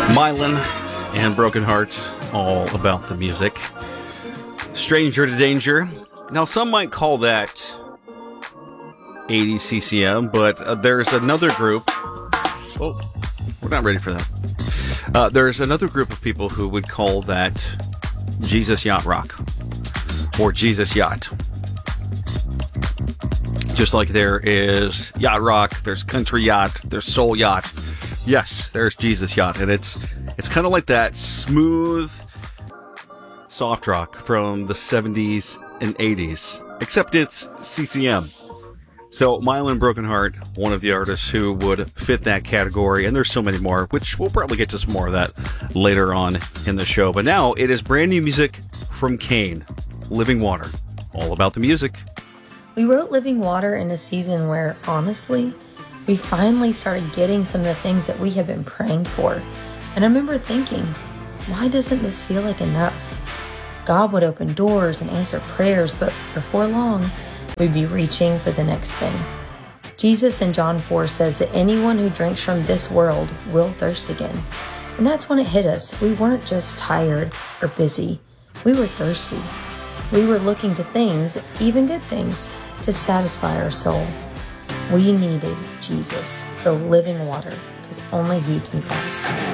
Mylan and Broken Heart, all about the music. Stranger to Danger. Now, some might call that 80 CCM, but there's another group. Oh, we're not ready for that. There's another group of people who would call that Jesus Yacht Rock or Jesus Yacht. Just like there is Yacht Rock, there's Country Yacht, there's Soul Yacht. Yes, there's Jesus Yacht, and it's kind of like that smooth soft rock from the 70s and 80s, except it's CCM. So Mylan Broken Heart, one of the artists who would fit that category, and there's so many more, which we'll probably get to some more of that later on in the show. But now it is brand new music from Kane, Living Water, all about the music. We wrote Living Water in a season where, honestly, we finally started getting some of the things that we have been praying for. And I remember thinking, why doesn't this feel like enough? God would open doors and answer prayers, but before long, we'd be reaching for the next thing. Jesus in John 4 says that anyone who drinks from this world will thirst again. And that's when it hit us. We weren't just tired or busy. We were thirsty. We were looking to things, even good things, to satisfy our soul. We needed Jesus, the living water, because only He can satisfy.